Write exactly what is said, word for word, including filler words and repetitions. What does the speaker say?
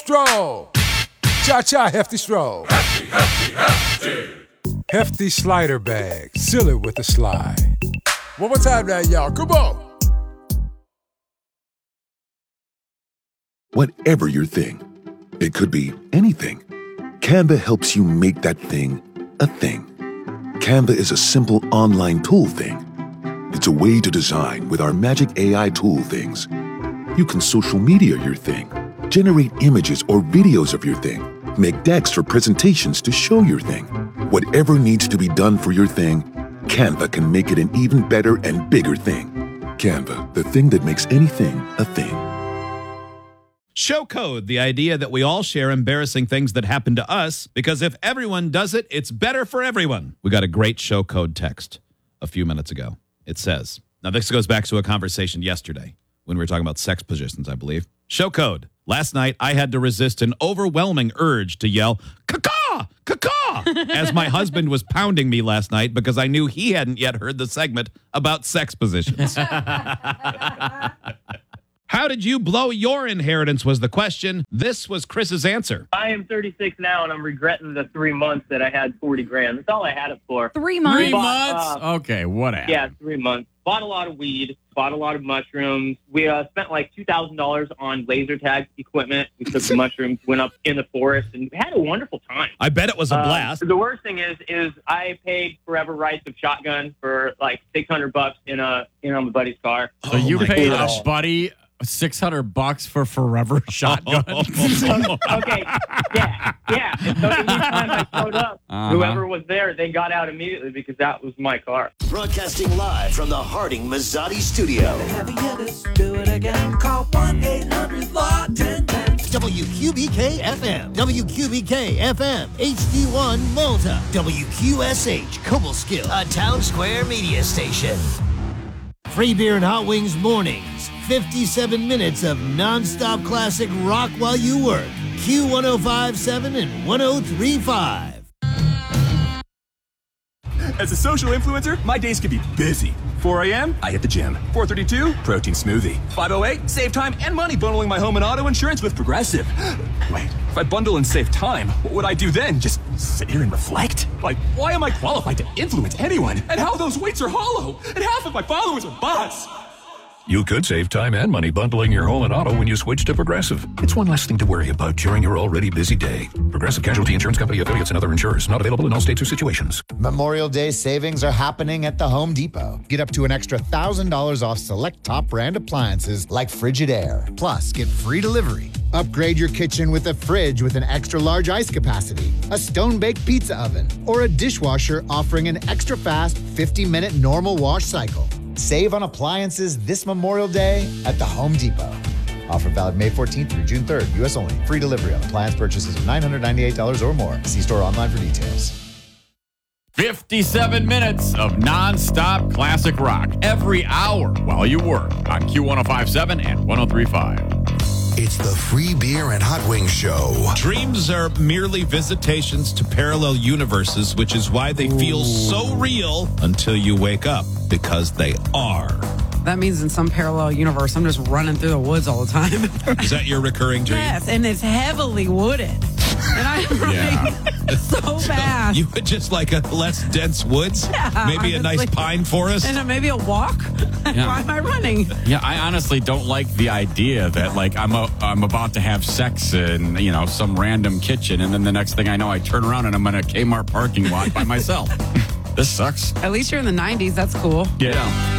stroll. Cha-cha, hefty stroll. Hefty, hefty, hefty. Hefty slider bag. Seal it with a slide. One more time now, y'all. Come on. Whatever your thing, it could be anything. Canva helps you make that thing a thing. Canva is a simple online tool thing. It's a way to design with our magic A I tool things. You can social media your thing, generate images or videos of your thing, make decks for presentations to show your thing. Whatever needs to be done for your thing, Canva can make it an even better and bigger thing. Canva, the thing that makes anything a thing. Show code, the idea that we all share embarrassing things that happen to us, because if everyone does it, it's better for everyone. We got a great show code text a few minutes ago. It says, now this goes back to a conversation yesterday when we were talking about sex positions, I believe. Show code. Last night, I had to resist an overwhelming urge to yell, caw-caw, caw-caw, as my husband was pounding me last night because I knew he hadn't yet heard the segment about sex positions. How did you blow your inheritance was the question. This was Chris's answer. I am thirty-six now, and I'm regretting the three months that I had forty grand. That's all I had it for. Three months? Three months? Uh, okay, what happened? Yeah, three months. Bought a lot of weed, bought a lot of mushrooms. We uh, spent like two thousand dollars on laser tag equipment. We took the mushrooms, went up in the forest, and had a wonderful time. I bet it was a blast. Uh, the worst thing is, is I paid forever rights of shotgun for like six hundred bucks in a in on my buddy's car. So Oh you my paid gosh. a buddy six hundred bucks for forever shotgun? Okay, yeah, yeah. And so every time I showed up, Uh-huh. whoever was there, they got out immediately because that was my car. Broadcasting live from the Harding Mazzotti studio. Do it again. Call one eight hundred law ten ten. W Q B K F M, W Q B K F M, H D one Malta, W Q S H Cobleskill, a Town Square media station. Free beer and hot wings mornings. fifty-seven minutes of non-stop classic rock while you work. Q one oh five point seven and one oh three point five. As a social influencer, my days can be busy. four a.m., I hit the gym. four thirty-two, protein smoothie. five oh eight, save time and money bundling my home and auto insurance with Progressive. Wait, if I bundle and save time, what would I do then? Just sit here and reflect? Like, why am I qualified to influence anyone? And how those weights are hollow? And half of my followers are bots. You could save time and money bundling your home and auto when you switch to Progressive. It's one less thing to worry about during your already busy day. Progressive Casualty Insurance Company affiliates and other insurers. Not available in all states or situations. Memorial Day savings are happening at the Home Depot. Get up to an extra one thousand dollars off select top brand appliances like Frigidaire. Plus, get free delivery. Upgrade your kitchen with a fridge with an extra large ice capacity, a stone-baked pizza oven, or a dishwasher offering an extra fast fifty minute normal wash cycle. Save on appliances this Memorial Day at the Home Depot. Offer valid May fourteenth through June third. U S only. Free delivery on appliance purchases of nine hundred ninety-eight dollars or more. See store online for details. fifty-seven minutes of non-stop classic rock every hour while you work on Q one oh five point seven and one oh three point five. It's the Free Beer and Hot Wings Show. Dreams are merely visitations to parallel universes, which is why they feel so real until you wake up, because they are. That means in some parallel universe, I'm just running through the woods all the time. Is that your recurring dream? Yes, and it's heavily wooded. And I'm running so fast. You would just like a less dense woods? Yeah, maybe a nice honestly. pine forest? And then maybe a walk? Yeah. Why am I running? Yeah, I honestly don't like the idea that, like, I'm a, I'm about to have sex in, you know, some random kitchen, and then the next thing I know, I turn around and I'm in a Kmart parking lot by myself. This sucks. At least you're in the nineties. That's cool. Yeah.